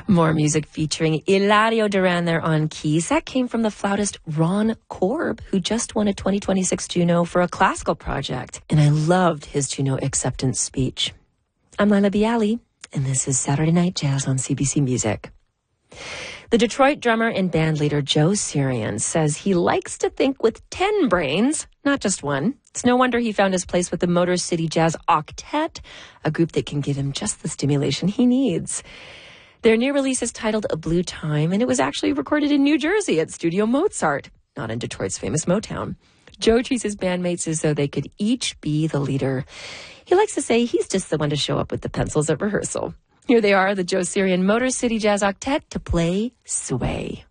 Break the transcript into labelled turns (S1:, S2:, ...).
S1: More music featuring Eladio Duran there on keys. That came from the flautist Ron Korb, who just won a 2026 Juno for a classical project. And I loved his Juno acceptance speech. I'm Laila Bialy, and this is Saturday Night Jazz on CBC Music. The Detroit drummer and bandleader Joe Sirian says he likes to think with 10 brains, not just one. It's no wonder he found his place with the Motor City Jazz Octet, a group that can give him just the stimulation he needs. Their new release is titled A Blue Time, and it was actually recorded in New Jersey at Studio Mozart, not in Detroit's famous Motown. Joe treats his bandmates as though they could each be the leader. He likes to say he's just the one to show up with the pencils at rehearsal. Here they are, the Joe Sirian Motor City Jazz Octet, to play Sway.